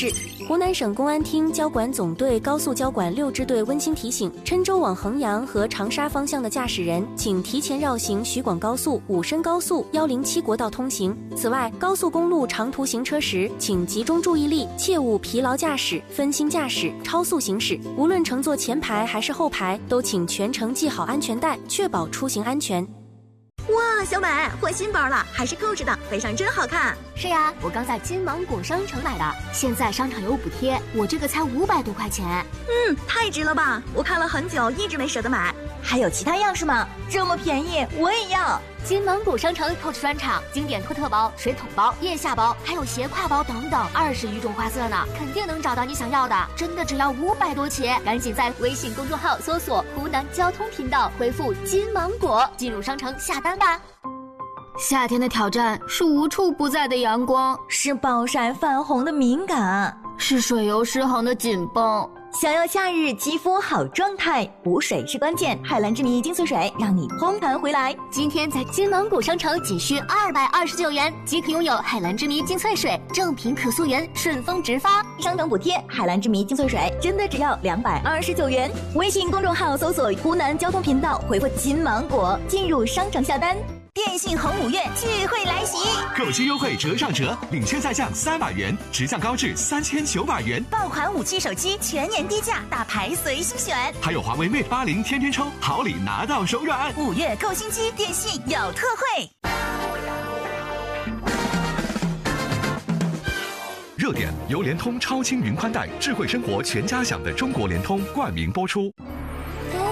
示。湖南省公安厅交管总队高速交管6支队温馨提醒：郴州往衡阳和长沙方向的驾驶人，请提前绕行徐广高速、武深高速、107国道通行。此外，高速公路长途行车时，请集中注意力，切勿疲劳驾驶、分心驾驶、超速行驶。无论乘坐前排还是后排，都请全程系好安全带，确保出行安全。 哇，小美换新包了，还是扣着的，背上真好看。 是呀，我刚在金芒果商城买的，现在商场有补贴，我这个才500多块钱。 太值了吧！我看了很久，一直没舍得买。还有其他样式吗？这么便宜，我也要。 金芒果商城 Coach 专场，经典托特包、水桶包、腋下包，还有斜挎包等等，20余种花色呢，肯定能找到你想要的。真的只要500多起，赶紧在微信公众号搜索“湖南交通频道”，回复“金芒果”进入商城下单吧。夏天的挑战是无处不在的阳光， 是暴晒泛红的敏感， 是水油失衡的紧绷。 想要夏日肌肤好状态，补水是关键。海蓝之谜精粹水让你通弹回来。 今天在金芒果商城仅需229元即可拥有海蓝之谜精粹水，正品可溯源，顺丰直发。 商城补贴，海蓝之谜精粹水真的只要229元。微信公众号搜索湖南交通频道，回复金芒果进入商城下单。电信红5月聚会来袭， 购机优惠折上折，领先再降300元，直降高至3900元。 爆款5G手机全年低价，大牌随心选。 还有华为 Mate 80天天抽，好礼拿到手软。 5月购新机，电信有特惠。 热点由联通超轻云宽带智慧生活全家享的中国联通冠名播出。